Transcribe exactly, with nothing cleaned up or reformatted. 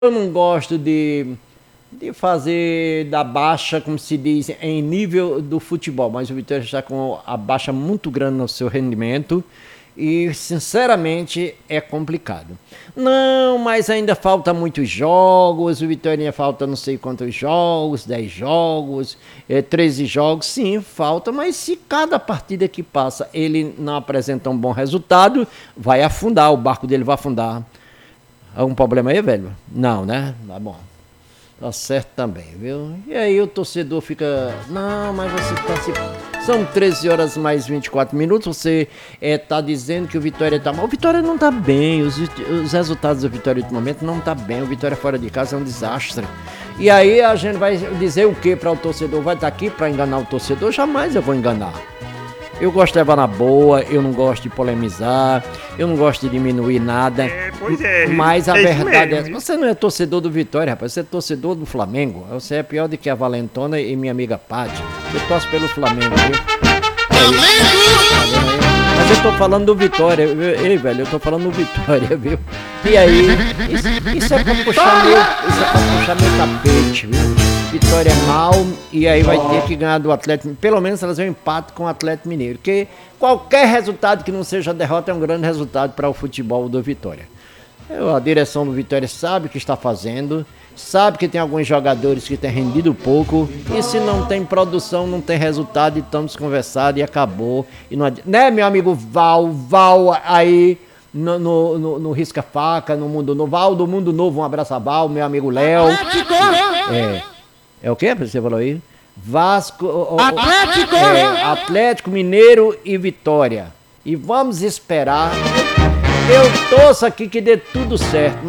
Eu não gosto de, de fazer da baixa, como se diz, em nível do futebol, mas o Vitória está com a baixa muito grande no seu rendimento e, sinceramente, é complicado. Não, mas ainda falta muitos jogos, o Vitória ainda falta não sei quantos jogos, dez jogos, é, treze jogos, sim, falta, mas se cada partida que passa ele não apresenta um bom resultado, vai afundar, o barco dele vai afundar. Algum problema aí, velho? Não, né? Tá bom. Tá certo também, viu? E aí o torcedor fica... Não, mas você tá se... São treze horas mais vinte e quatro minutos, você é, tá dizendo que o Vitória tá mal. O Vitória não tá bem, os, os resultados do Vitória ultimamente não tá bem. O Vitória fora de casa é um desastre. E aí a gente vai dizer o que para o torcedor? Vai estar aqui para enganar o torcedor? Jamais eu vou enganar. Eu gosto de levar na boa, eu não gosto de polemizar, eu não gosto de diminuir nada. É, pois é. Mas a é verdade é, mesmo. você não é torcedor do Vitória, rapaz, você é torcedor do Flamengo. Você é pior do que a Valentona e minha amiga Paty. Você torce pelo Flamengo, viu? Flamengo! Mas eu tô falando do Vitória, ei, velho, eu tô falando do Vitória, viu? E aí, isso, isso é pra puxar meu, isso é pra puxar meu tapete, viu? Vitória é mal e aí vai ter que ganhar do Atlético, pelo menos trazer um empate com o Atlético Mineiro, porque qualquer resultado que não seja derrota é um grande resultado para o futebol do Vitória. Eu, a direção do Vitória sabe o que está fazendo, sabe que tem alguns jogadores que têm rendido pouco, e se não tem produção, não tem resultado, e estamos conversando e acabou. E não adi- né, meu amigo Val, Val aí no, no, no, no Risca Faca, no Mundo Novo, Val do Mundo Novo, um abraço a Val, meu amigo Léo. É, é o que você falou aí? Vasco, o- o- Atlético! é, Atlético Mineiro e Vitória. E vamos esperar. Eu torço aqui que dê tudo certo, mas